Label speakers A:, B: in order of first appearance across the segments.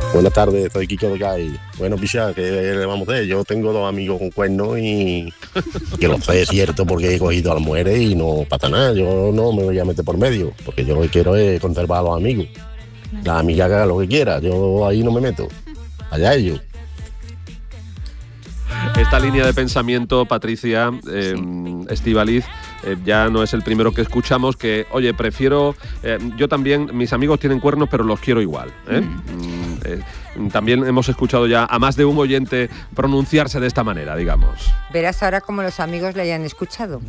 A: Buenas tardes, soy Kiko de Cay. Bueno, picha, ¿qué le vamos a hacer? Yo tengo 2 amigos con cuernos y que lo sé, es cierto, porque he cogido a las mujeres y no pasa nada. Yo no me voy a meter por medio, porque yo lo que quiero es conservar a los amigos. La amiga que haga lo que quiera, yo ahí no me meto. Allá ellos.
B: Esta línea de pensamiento, Patricia, Estíbaliz, ya no es el primero que escuchamos, que, oye, prefiero... yo también, mis amigos tienen cuernos, pero los quiero igual. También hemos escuchado ya a más de un oyente pronunciarse de esta manera, digamos.
C: Verás ahora como los amigos le hayan escuchado.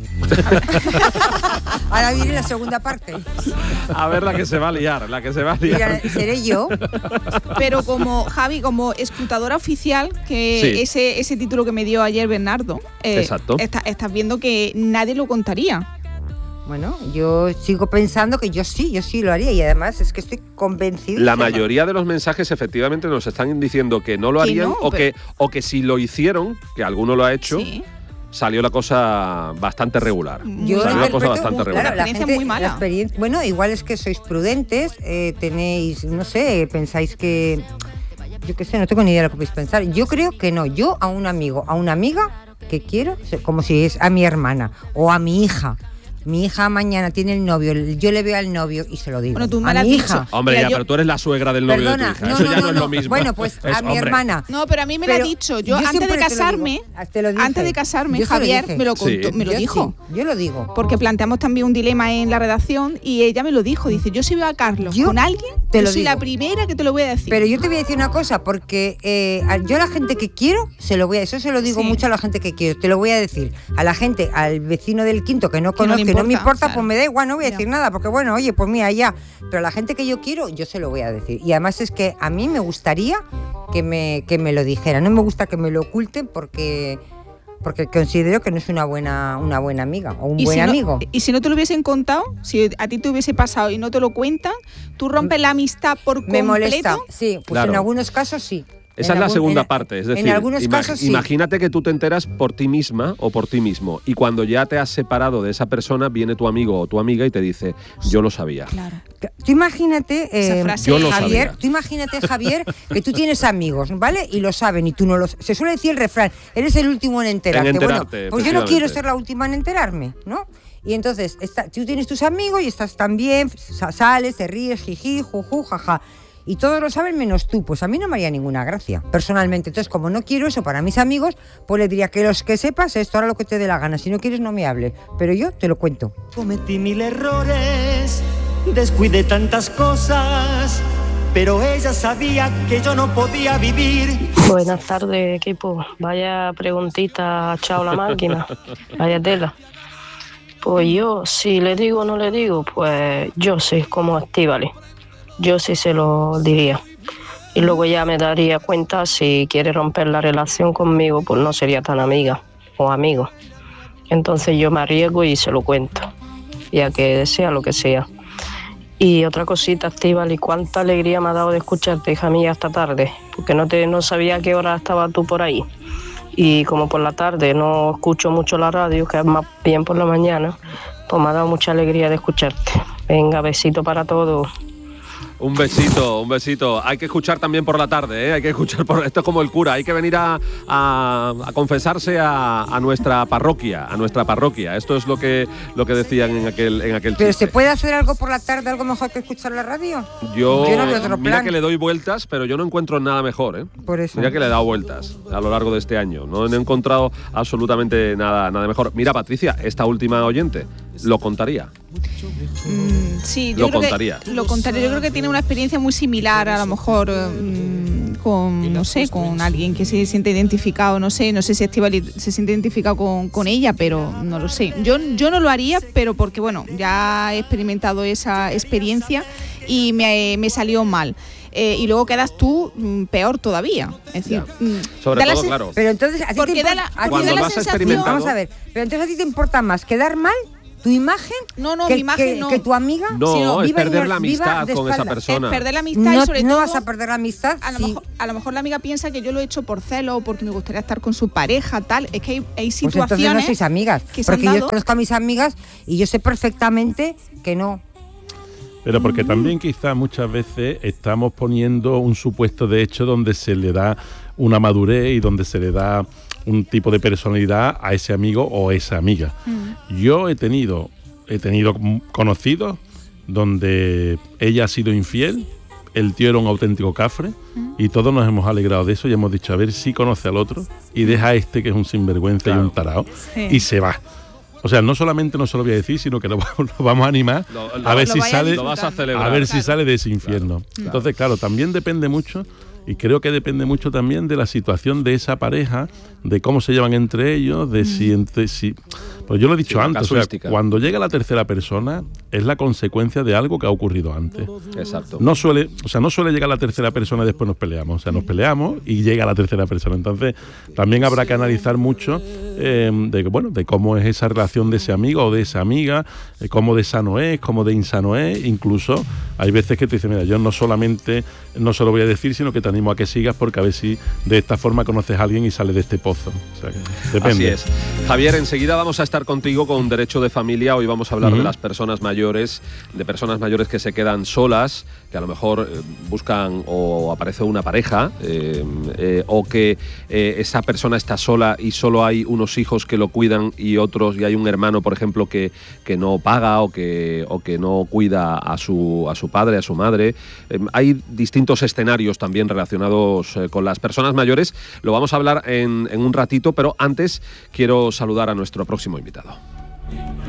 C: Ahora viene la segunda parte.
B: A ver la que se va a liar,
C: Mira, seré yo.
D: Pero como, Javi, como escrutadora oficial, que sí. ese título que me dio ayer Bernardo,
B: exacto.
D: Estás viendo que nadie lo contaría.
C: Bueno, yo sigo pensando que yo sí lo haría y además es que estoy convencida.
B: La mayoría de los mensajes efectivamente nos están diciendo que no lo harían no, o que si lo hicieron, que alguno lo ha hecho, sí. Salió la cosa bastante regular.
C: La experiencia muy mala. Bueno, igual es que sois prudentes, tenéis, no sé, pensáis que... Yo qué sé, no tengo ni idea de lo que podéis pensar. Yo creo que no. Yo a un amigo, a una amiga que quiero, como si es a mi hermana o a mi hija. Mi hija mañana tiene el novio, yo le veo al novio y se lo digo.
D: Bueno, tú me
C: a
D: la
C: mi
D: has
C: hija.
D: dicho.
B: Hombre, mira, pero tú eres la suegra del novio de tu hija. Eso ya no es lo mismo.
C: Bueno, pues a mi hermana.
D: No, pero a mí me lo ha dicho. Yo antes de casarme, Javier me lo contó, sí. Me lo dijo.
C: Sí, yo lo digo.
D: Porque planteamos también un dilema en la redacción y ella me lo dijo. Dice, yo si veo a Carlos con alguien, yo soy la primera que te lo voy a decir.
C: Pero yo te voy a decir una cosa, porque yo a la gente que quiero, eso se lo digo mucho a la gente que quiero. Te lo voy a decir. A la gente, al vecino del quinto que no conozco, que no me importa, claro. Pues me da igual, no voy a decir nada, porque bueno, oye, pues mira, ya. Pero a la gente que yo quiero, yo se lo voy a decir. Y además es que a mí me gustaría que me lo dijera. No me gusta que me lo oculten porque considero que no es una buena amiga o un buen amigo.
D: Y si no te lo hubiesen contado, si a ti te hubiese pasado y no te lo cuentan, ¿tú rompes la amistad por completo?
C: Me molesta, sí, pues claro. En algunos casos sí.
B: Esa es la segunda parte, es decir,
C: en algunos casos, sí.
B: Imagínate que tú te enteras por ti misma o por ti mismo y cuando ya te has separado de esa persona viene tu amigo o tu amiga y te dice, yo lo sabía.
C: Claro. Tú imagínate,
B: yo lo
C: Javier,
B: sabía.
C: Tú imagínate, Javier, que tú tienes amigos, ¿vale? Y lo saben y tú no lo... Se suele decir el refrán, eres el último en enterarte. Bueno, pues yo no quiero ser la última en enterarme, ¿no? Y entonces, tú tienes tus amigos y estás tan bien, sales, te ríes, jiji, juju, jaja. Y todos lo saben menos tú, pues a mí no me haría ninguna gracia, personalmente. Entonces, como no quiero eso para mis amigos, pues le diría que los que sepas esto, ahora lo que te dé la gana. Si no quieres, no me hables, pero yo te lo cuento.
E: Cometí 1000 errores, descuidé tantas cosas, pero ella sabía que yo no podía vivir.
F: Buenas tardes, equipo. Vaya preguntita, chao la máquina. Vaya tela. Pues yo, si le digo o no le digo, pues yo sé como Estíbaliz. Yo sí se lo diría. Y luego ya me daría cuenta si quiere romper la relación conmigo, pues no sería tan amiga o amigo. Entonces yo me arriesgo y se lo cuento, ya que sea lo que sea. Y otra cosita, Estíbaliz, cuánta alegría me ha dado de escucharte, hija mía, esta tarde, porque no sabía a qué hora estabas tú por ahí. Y como por la tarde no escucho mucho la radio, que es más bien por la mañana, pues me ha dado mucha alegría de escucharte. Venga, besito para todos.
B: Un besito. Hay que escuchar también por la tarde, ¿eh? Hay que escuchar esto es como el cura, hay que venir a confesarse a nuestra parroquia, Esto es lo que decían en aquel
C: ¿Pero
B: chiste.
C: se puede hacer algo por la tarde, algo mejor que escuchar la radio?
B: Yo
C: no veo otro
B: mira
C: plan.
B: que le doy vueltas, pero yo no encuentro nada mejor, ¿eh?
C: Por eso.
B: Mira que le he dado vueltas a lo largo de este año. No he encontrado absolutamente nada mejor. Mira, Patricia, esta última oyente, ¿lo contaría?
D: Sí, yo creo que lo contaría. Yo creo que tiene una experiencia muy similar, a lo mejor con alguien que se siente identificado, no sé si Estíbaliz se siente identificado con ella, pero no lo sé. Yo no lo haría, pero porque bueno, ya he experimentado esa experiencia y me salió mal. Y luego quedas tú peor todavía. Es decir,
B: sobre todo, claro.
C: Pero entonces, ¿a ti te importa? Vamos a ver, pero entonces a ti te importa más quedar mal, tu imagen,
D: mi imagen no.
C: Que tu amiga.
B: No, es perder la amistad con esa persona.
D: Es perder la amistad y sobre todo.
C: No vas a perder la amistad.
D: A lo mejor la amiga piensa que yo lo he hecho por celo o porque me gustaría estar con su pareja, tal. Es que hay situaciones.
C: Pues entonces no sois amigas. Porque yo conozco a mis amigas y yo sé perfectamente que no.
G: pero porque también quizás muchas veces estamos poniendo un supuesto de hecho donde se le da una madurez y donde se le da un tipo de personalidad a ese amigo o esa amiga. Yo he tenido conocidos donde ella ha sido infiel, el tío era un auténtico cafre y todos nos hemos alegrado de eso y hemos dicho a ver si conoce al otro y deja a este que es un sinvergüenza y un tarao y se va. O sea, no solamente no se lo voy a decir, sino que lo vamos a animar a ver si sale, a ver si sale de ese infierno. Entonces, claro, también depende mucho. Y creo que depende mucho también de la situación de esa pareja, de cómo se llevan entre ellos, de si pues yo lo he dicho antes, o sea, cuando llega la tercera persona es la consecuencia de algo que ha ocurrido antes.
B: Exacto.
G: No suele llegar la tercera persona y después nos peleamos, o sea, nos peleamos y llega la tercera persona. Entonces, también habrá que analizar mucho de cómo es esa relación de ese amigo o de esa amiga, cómo de sano es, cómo de insano es. Incluso hay veces que te dicen, mira, yo no solamente no se lo voy a decir, sino que te animo a que sigas porque a ver si de esta forma conoces a alguien y sales de este pozo. O sea, que depende.
B: Así es. Javier, enseguida vamos a estar contigo con Derecho de Familia. Hoy vamos a hablar de las personas mayores, de personas mayores que se quedan solas, que a lo mejor buscan o aparece una pareja o que esa persona está sola y solo hay unos hijos que lo cuidan y hay un hermano, por ejemplo, que no paga o que no cuida a su padre, a su madre. Hay distintos escenarios también relacionados con las personas mayores. Lo vamos a hablar en un ratito, pero antes quiero saludar a nuestro próximo invitado.